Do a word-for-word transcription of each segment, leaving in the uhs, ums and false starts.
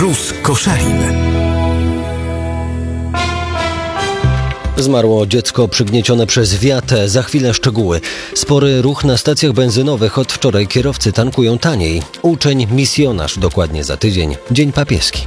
Plus Koszalin. Zmarło dziecko przygniecione przez wiatę. Za chwilę szczegóły. Spory ruch na stacjach benzynowych. Od wczoraj kierowcy tankują taniej. Uczeń misjonarz dokładnie za tydzień. Dzień papieski.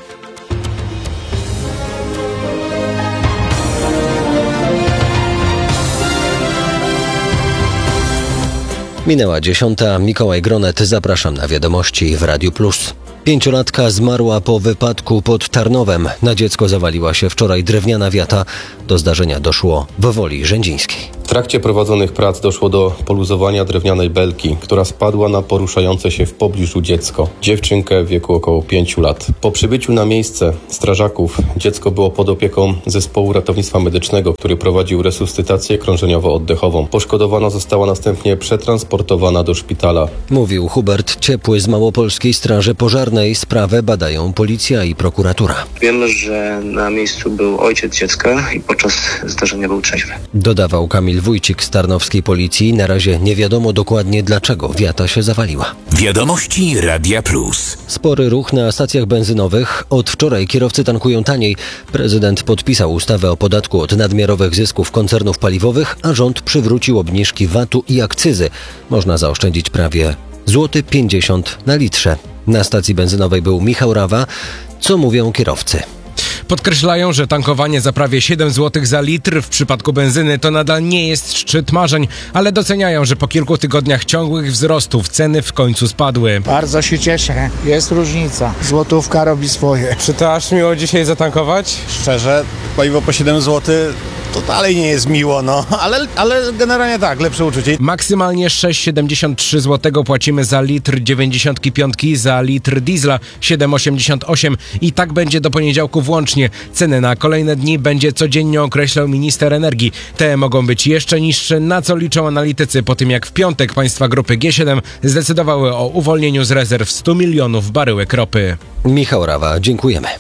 Minęła dziesiąta. Mikołaj Gronet. Zapraszam na wiadomości w Radiu Plus. Pięciolatka zmarła po wypadku pod Tarnowem. Na dziecko zawaliła się wczoraj drewniana wiata. Do zdarzenia doszło w Woli Rzędzińskiej. W trakcie prowadzonych prac doszło do poluzowania drewnianej belki, która spadła na poruszające się w pobliżu dziecko. Dziewczynkę w wieku około pięciu lat. Po przybyciu na miejsce strażaków dziecko było pod opieką zespołu ratownictwa medycznego, który prowadził resuscytację krążeniowo-oddechową. Poszkodowana została następnie przetransportowana do szpitala. Mówił Hubert Ciepły z Małopolskiej Straży Pożarnej. Sprawę badają policja i prokuratura. Wiemy, że na miejscu był ojciec dziecka i podczas zdarzenia był trzeźwy. Dodawał Kamil Wójcik z tarnowskiej policji. Na razie nie wiadomo dokładnie, dlaczego wiata się zawaliła. Wiadomości Radia Plus. Spory ruch na stacjach benzynowych. Od wczoraj kierowcy tankują taniej. Prezydent podpisał ustawę o podatku od nadmiarowych zysków koncernów paliwowych, a rząd przywrócił obniżki vatu i akcyzy. Można zaoszczędzić prawie złoty pięćdziesiąt na litrze. Na stacji benzynowej był Michał Rawa. Co mówią kierowcy? Podkreślają, że tankowanie za prawie siedem złotych za litr w przypadku benzyny to nadal nie jest szczyt marzeń, ale doceniają, że po kilku tygodniach ciągłych wzrostów ceny w końcu spadły. Bardzo się cieszę, jest różnica. Złotówka robi swoje. Czy to aż miło dzisiaj zatankować? Szczerze, paliwo po siedem złotych to dalej nie jest miło, no, ale, ale generalnie tak, lepsze uczucie. Maksymalnie sześć przecinek siedemdziesiąt trzy złotego płacimy za litr dziewięćdziesiąt pięć, za litr diesla siedem przecinek osiemdziesiąt osiem i tak będzie do poniedziałku włącznie. Ceny na kolejne dni będzie codziennie określał minister energii. Te mogą być jeszcze niższe, na co liczą analitycy po tym, jak w piątek państwa grupy G siedem zdecydowały o uwolnieniu z rezerw stu milionów baryłek ropy. Michał Rawa, dziękujemy.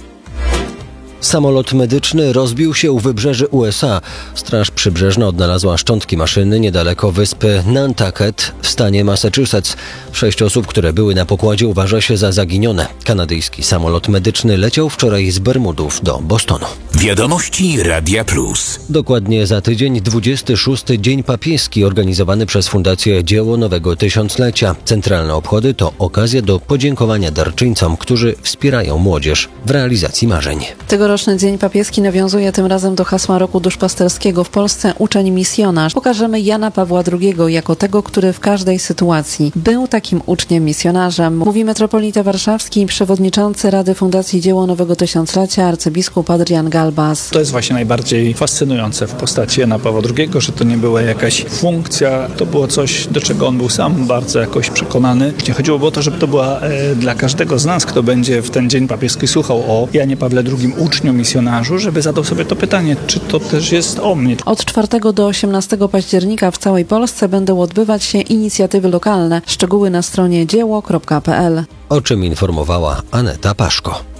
Samolot medyczny rozbił się u wybrzeży U S A. Straż Przybrzeżna odnalazła szczątki maszyny niedaleko wyspy Nantucket w stanie Massachusetts. Sześć osób, które były na pokładzie, uważa się za zaginione. Kanadyjski samolot medyczny leciał wczoraj z Bermudów do Bostonu. Wiadomości Radia Plus. Dokładnie za tydzień dwudziesty szósty Dzień Papieski organizowany przez Fundację Dzieło Nowego Tysiąclecia. Centralne obchody to okazja do podziękowania darczyńcom, którzy wspierają młodzież w realizacji marzeń. Tegoroczny Dzień Papieski nawiązuje tym razem do hasła Roku Duszpasterskiego w Polsce Uczeń Misjonarz. Pokażemy Jana Pawła drugiego jako tego, który w każdej sytuacji był takim uczniem misjonarzem. Mówi metropolita warszawski i przewodniczący Rady Fundacji Dzieło Nowego Tysiąclecia arcybiskup Adrian Galbas. To jest właśnie najbardziej fascynujące w postaci Jana Pawła drugiego, że to nie była jakaś funkcja, to było coś, do czego on był sam bardzo jakoś przekonany. Chodziło o to, żeby to była e, dla każdego z nas, kto będzie w ten Dzień Papieski słuchał o Janie Pawle drugim uczniu misjonarzu, żeby zadał sobie to pytanie, czy to też jest o mnie. Od czwartego do osiemnastego października w całej Polsce będą odbywać się inicjatywy lokalne. Szczegóły na stronie dzieło kropka p l. O czym informowała Aneta Paszko.